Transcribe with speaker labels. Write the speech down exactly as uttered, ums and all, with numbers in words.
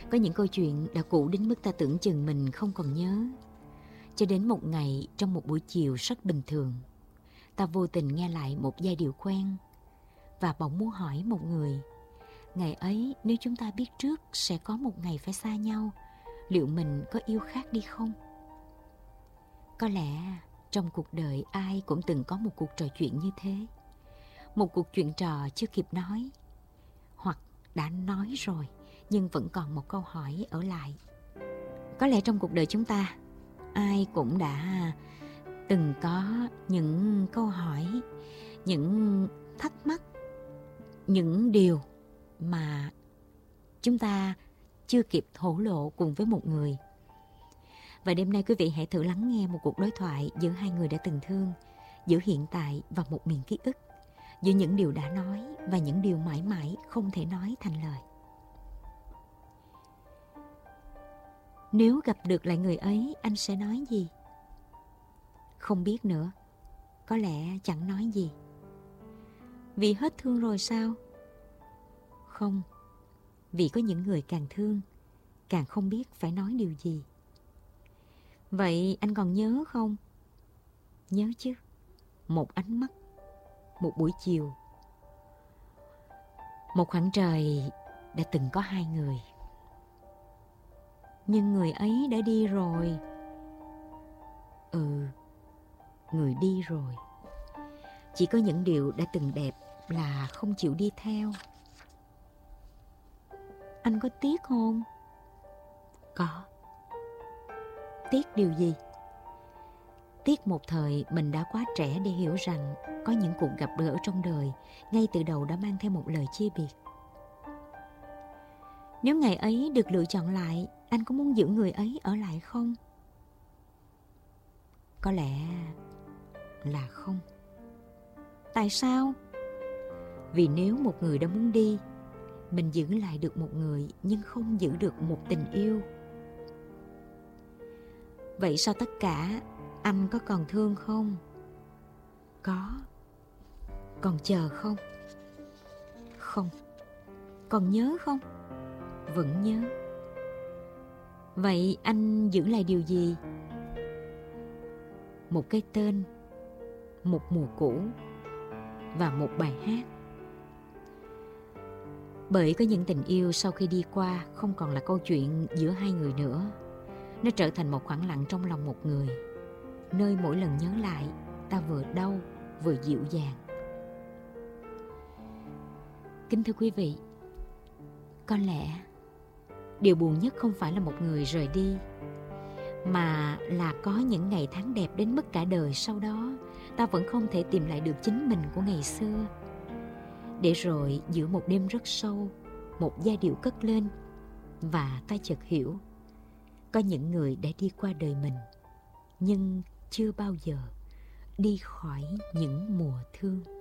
Speaker 1: Có những câu chuyện đã cũ đến mức ta tưởng chừng mình không còn nhớ. Cho đến một ngày, trong một buổi chiều rất bình thường, ta vô tình nghe lại một giai điệu quen và bỗng muốn hỏi một người: ngày ấy nếu chúng ta biết trước sẽ có một ngày phải xa nhau, liệu mình có yêu khác đi không? Có lẽ trong cuộc đời ai cũng từng có một cuộc trò chuyện như thế. Một cuộc chuyện trò chưa kịp nói, hoặc đã nói rồi nhưng vẫn còn một câu hỏi ở lại. Có lẽ trong cuộc đời chúng ta, ai cũng đã từng có những câu hỏi, những thắc mắc, những điều mà chúng ta chưa kịp thổ lộ cùng với một người. Và đêm nay quý vị hãy thử lắng nghe một cuộc đối thoại giữa hai người đã từng thương, giữa hiện tại và một miền ký ức, giữa những điều đã nói và những điều mãi mãi không thể nói thành lời. Nếu gặp được lại người ấy, anh sẽ nói gì? Không biết nữa. Có lẽ chẳng nói gì. Vì hết thương rồi sao? Không. Vì có những người càng thương, càng không biết phải nói điều gì. Vậy anh còn nhớ không? Nhớ chứ. Một ánh mắt, một buổi chiều, một khoảng trời đã từng có hai người. Nhưng người ấy đã đi rồi. Ừ, người đi rồi. Chỉ có những điều đã từng đẹp là không chịu đi theo. Anh có tiếc không? Có. Tiếc điều gì? Tiếc một thời mình đã quá trẻ để hiểu rằng có những cuộc gặp gỡ trong đời ngay từ đầu đã mang theo một lời chia biệt. Nếu ngày ấy được lựa chọn lại, anh có muốn giữ người ấy ở lại không? Có lẽ là không. Tại sao? Vì nếu một người đã muốn đi, mình giữ lại được một người nhưng không giữ được một tình yêu. Vậy sau tất cả, anh có còn thương không? Có. Còn chờ không? Không. Còn nhớ không? Vẫn nhớ. Vậy anh giữ lại điều gì? Một cái tên, một mùa cũ và một bài hát. Bởi có những tình yêu sau khi đi qua không còn là câu chuyện giữa hai người nữa. Nó trở thành một khoảng lặng trong lòng một người, nơi mỗi lần nhớ lại ta vừa đau vừa dịu dàng. Kính thưa quý vị, có lẽ điều buồn nhất không phải là một người rời đi, mà là có những ngày tháng đẹp đến mức cả đời sau đó ta vẫn không thể tìm lại được chính mình của ngày xưa. Để rồi giữa một đêm rất sâu, một giai điệu cất lên và ta chợt hiểu, có những người đã đi qua đời mình nhưng chưa bao giờ đi khỏi những mùa thương.